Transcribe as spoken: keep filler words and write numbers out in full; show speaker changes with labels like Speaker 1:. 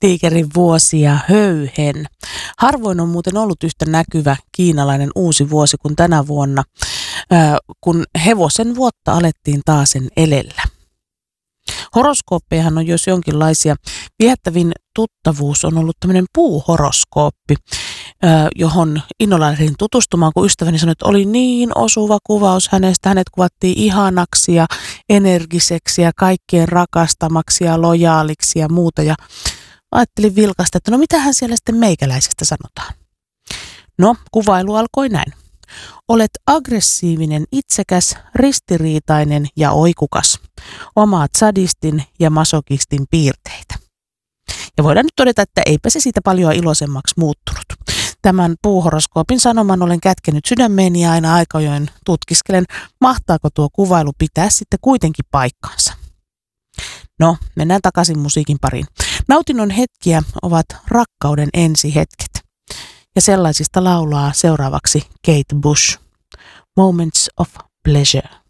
Speaker 1: tiikerin vuosi ja höyhen. Harvoin on muuten ollut yhtä näkyvä kiinalainen uusi vuosi kuin tänä vuonna, kun hevosen vuotta alettiin taasen elellä. Horoskooppejahan on jos jonkinlaisia. Viehättävin tuttavuus on ollut tämmöinen puuhoroskooppi, johon innolla lähdin tutustumaan, kun ystäväni sanoi, että oli niin osuva kuvaus hänestä. Hänet kuvattiin ihanaksi ja energiseksi ja kaikkien rakastamaksi ja lojaaliksi ja muuta. Ja ajattelin vilkasta, että no mitähän siellä sitten meikäläisestä sanotaan. No, kuvailu alkoi näin. Olet aggressiivinen, itsekäs, ristiriitainen ja oikukas. Omaat sadistin ja masokistin piirteitä. Ja voidaan nyt todeta, että eipä se siitä paljon iloisemmaksi muuttunut. Tämän puuhoroskoopin sanoman olen kätkenyt sydämeeni ja aina aikajoin tutkiskelen, mahtaako tuo kuvailu pitää sitten kuitenkin paikkaansa. No, mennään takaisin musiikin pariin. Nautinnon hetkiä ovat rakkauden ensihetket. Ja sellaisista laulaa seuraavaksi Kate Bush. Moments of Pleasure.